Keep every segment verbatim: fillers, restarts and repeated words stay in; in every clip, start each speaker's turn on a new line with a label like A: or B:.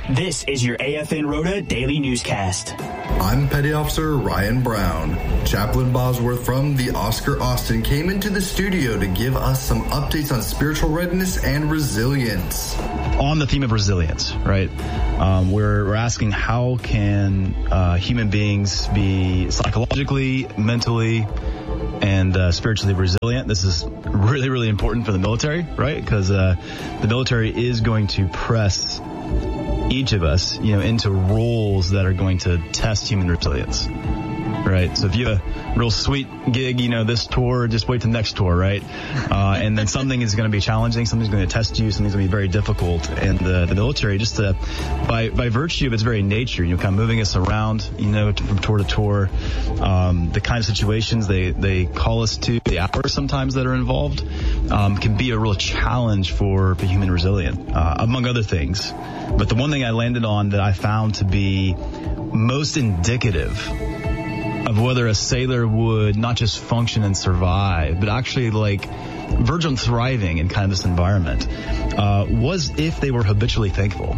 A: This is your A F N Rota Daily Newscast.
B: I'm Petty Officer Ryan Brown. Chaplain Bosworth from the Oscar Austin came into the studio to give us some updates on spiritual readiness and resilience.
C: On the theme of resilience, right? Um, we're, we're asking how can uh, human beings be psychologically, mentally, and uh, spiritually resilient. This is really, really important for the military, right? Because uh, the military is going to press each of us, you know, into roles that are going to test human resilience, right? So if you have a real sweet gig, you know, this tour, just wait till the next tour, right? Uh, and then something is going to be challenging, something's going to test you, something's going to be very difficult. And the, the military, just to, by by virtue of its very nature, you know, kind of moving us around, you know, from tour to tour, um, the kind of situations they, they call us to, the hours sometimes that are involved, um, can be a real challenge for, for human resilience, uh, among other things. But the one thing I landed on that I found to be most indicative of whether a sailor would not just function and survive, but actually like verge on thriving in kind of this environment, uh, was if they were habitually thankful.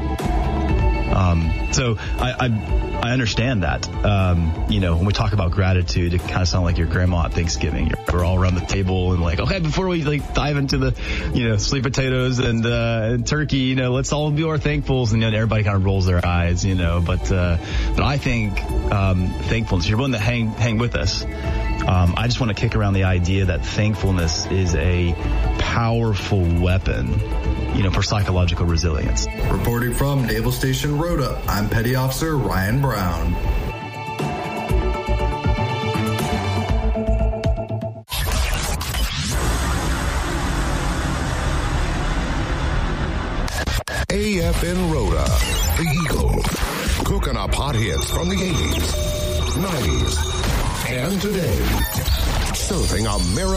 C: Um, so I, I I understand that. Um, you know, when we talk about gratitude, it kind of sounds like your grandma at Thanksgiving. You're, we're all around the table and like, okay, before we like dive into the, you know, sweet potatoes and, uh, and turkey, you know, let's all do our thankfuls. And, you know, everybody kind of rolls their eyes, you know, but, uh, but I think, um, thankfulness, you're willing to hang, hang with us. Um, I just want to kick around the idea that thankfulness is a powerful weapon, you know, for psychological resilience.
B: Reporting from Naval Station Rota, I'm Petty Officer Ryan Brown.
D: A F N Rota, the Eagle, cooking up hot hits from the eighties, nineties, and today, serving America.